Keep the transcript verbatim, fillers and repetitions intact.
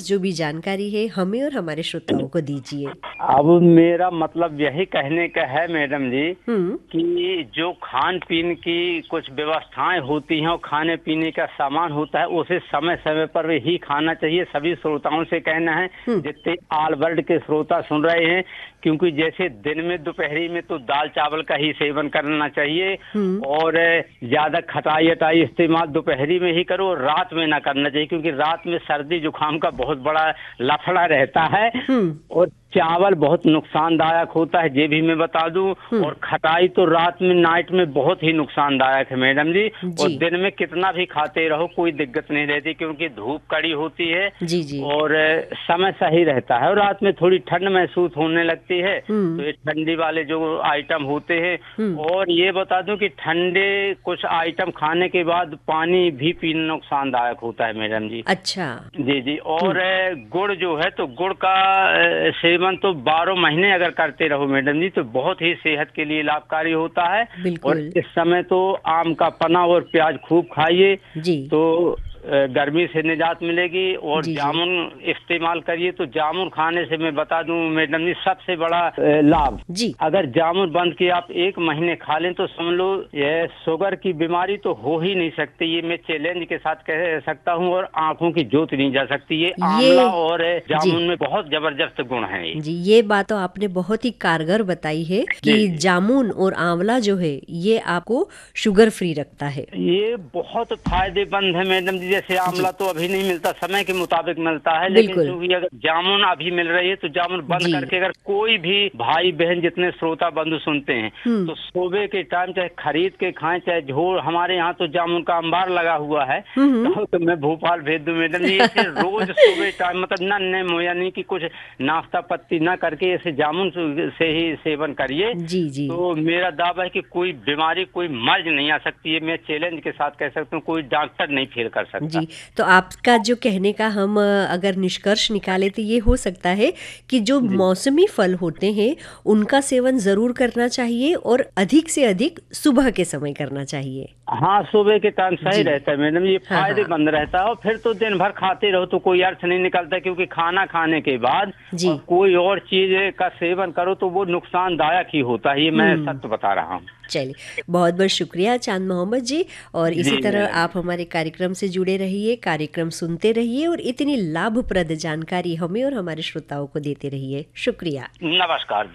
जो भी जानकारी है हमें और हमारे श्रोताओं को दीजिए। अब मेरा मतलब यही कहने का है मैडम जी हम्म। कि जो खान पीन की कुछ व्यवस्थाएं होती हैं और खाने पीने का सामान होता है उसे समय समय पर ही खाना चाहिए। सभी श्रोताओं से कहना है, हम्म। जितने ऑल वर्ल्ड के श्रोता सुन रहे हैं, क्योंकि जैसे दिन में दोपहरी में तो दाल चावल का ही सेवन करना चाहिए हम्म। और ज्यादा खटाई अटाई इस्तेमाल दोपहरी में ही करो, रात में ना करना चाहिए, क्योंकि रात में सर्दी जुकाम का बहुत बड़ा लफड़ा रहता है। हम्म। और चावल बहुत नुकसानदायक होता है, ये भी मैं बता दूं। और खटाई तो रात में नाइट में बहुत ही नुकसानदायक है मैडम जी। और जी। दिन में कितना भी खाते रहो कोई दिक्कत नहीं रहती, क्योंकि धूप कड़ी होती है जी जी। और समय सही रहता है। और रात में थोड़ी ठंड महसूस होने लगती है, हम्म। तो ये ठंडी वाले जो आइटम होते हैं। हम्म। और ये बता दूं कि ठंडे कुछ आइटम खाने के बाद पानी भी पीना नुकसानदायक होता है मैडम जी। अच्छा। जी जी। और गुड़ जो है तो गुड़ का अ, सेवन तो बारह महीने अगर करते रहो मैडम जी तो बहुत ही सेहत के लिए लाभकारी होता है। और बिल्कुल। इस समय तो आम का पन्ना और प्याज खूब खाइए जी। तो अ, गर्मी से निजात मिलेगी। और जी जी। जामुन इस्तेमाल करिए, तो जामुन खाने से मैं बता दूं मैडम जी सबसे बड़ा अ, लाभ, जी। अगर जामुन बंद के आप एक महीने खा लें तो समझ लो ये शुगर की बीमारी तो हो ही नहीं सकती। ये मैं चैलेंज के साथ कह सकता हूँ। और आंखों की जोत नहीं जा सकती। ये आंवला ये और जी जामुन में बहुत जबरदस्त गुण है ये। जी, ये बात तो आपने बहुत ही कारगर बताई है कि जी। जामुन और आंवला जो है ये आपको शुगर फ्री रखता है। ये बहुत फायदेमंद है मैडम जी। जैसे आंवला तो अभी नहीं मिलता, समय के मुताबिक मिलता है, लेकिन बिल्कुल। क्योंकि अगर जामुन अभी मिल रही है तो जामुन बंद जी। करके अगर कोई भी भाई बहन जितने श्रोता बंधु सुनते हैं हम्म। तो सुबह के टाइम चाहे खरीद के खाएं चाहे झोल, हमारे यहाँ तो जामुन का अंबार लगा हुआ है। हम्म। तो, तो मैं भोपाल भेज दूं मैडम जी। ऐसे रोज सुबह टाइम मतलब नन्हे मुँह, यानी कि कुछ नाश्ता पत्ती ना करके ऐसे जामुन से ही सेवन करिए। जी जी। तो मेरा दावा है कि कोई बीमारी कोई मर्ज नहीं आ सकती है। मैं चैलेंज के साथ कह सकता हूँ, कोई डॉक्टर नहीं फेल कर सकता। जी, तो आपका जो कहने का हम अ, अगर निष्कर्ष निकाले तो ये हो सकता है कि जो जी मौसमी फल होते हैं उनका सेवन जरूर करना चाहिए और अधिक से अधिक सुबह के समय करना चाहिए। हाँ, सुबह के टाइम सही जी। रहता है मैडम, ये हाँ हाँ। फायदेमंद रहता है। और फिर तो दिन भर खाते रहो तो कोई अर्थ नहीं निकलता, क्योंकि खाना खाने के बाद जी। और कोई और चीज का सेवन करो तो वो नुकसानदायक ही होता है। ये मैं हम्म। सत्य बता रहा हूँ। चलिए, बहुत बहुत शुक्रिया चांद मोहम्मद जी। और इसी जी तरह मैडम आप हमारे कार्यक्रम से जुड़े रहिए, कार्यक्रम सुनते रहिए और इतनी लाभप्रद जानकारी हमें और हमारे श्रोताओं को देते रहिए। शुक्रिया। नमस्कार।